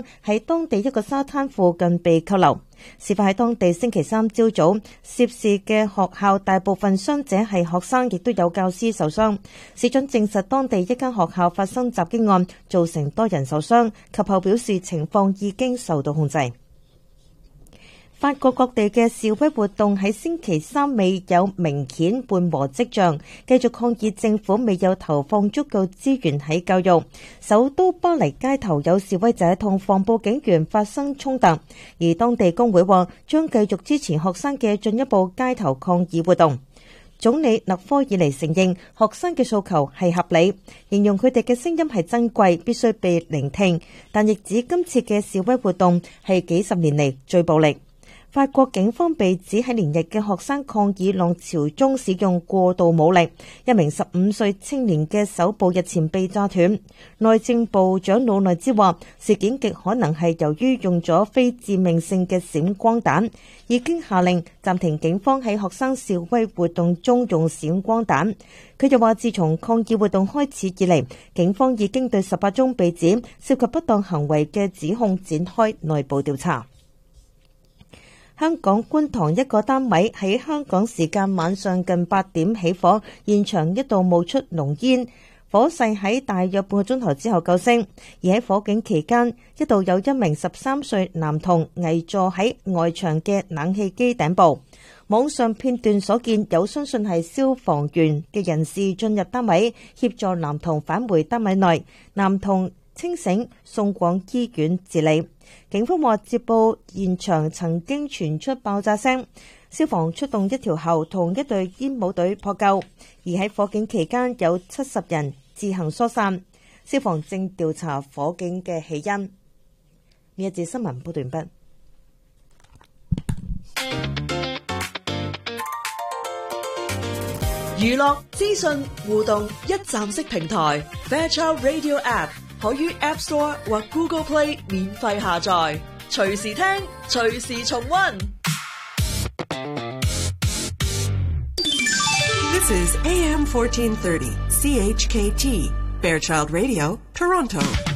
生喺當地一個沙灘附近被扣留。事發喺當地星期三朝早，涉事嘅學校大部分傷者係學生，亦都有教師受傷。市長證實當地一間學校發生襲擊案，造成多人受傷，及後表示情況已經受到控制。法國各地嘅示威活動喺星期三未有明顯緩和跡象，繼續抗議政府未有投放足夠資源喺教育。首都巴黎街頭有示威者同防暴警員發生衝突，而當地工會話將繼續支持學生嘅進一步街頭抗議活動。總理勒科爾尼承認學生嘅訴求係合理，形容佢哋嘅聲音係珍貴，必須被聆聽，但亦指今次嘅示威活動係幾十年嚟最暴力。法國警方被指喺連日嘅學生抗議浪潮中使用過度武力，一名15歲青年嘅手部日前被炸斷。內政部長魯內茲話，事件極可能係由於用咗非致命性嘅閃光彈，已經下令暫停警方喺學生示威活動中用閃光彈。佢又話，自從抗議活動開始以嚟，警方已經對18宗被指涉及不當行為嘅指控展開內部調查。香港觀塘一個單位喺香港時間晚上近8點起火，現場一度冒出濃煙，火勢喺大約半個鐘頭之後救熄。而喺火警期間，一度有一名13歲男童危坐喺外牆嘅冷氣機頂部。網上片段所見，有相信係消防員嘅人士進入單位協助男童返回單位內，男童清醒送往醫院治理。警方話接報現場曾經傳出爆炸聲，消防出動一條喉同一隊煙霧隊撲救，而喺火警期間有70人自行疏散，消防正調查火警嘅起因。呢一節新聞報道完畢。 娛樂資訊互動一站式平台 Fairchild Radio App 可於 App Store 或 Google Play 免費下載，隨時聽，隨時重溫。 This is AM 1430 CHKT Fairchild Radio, Toronto.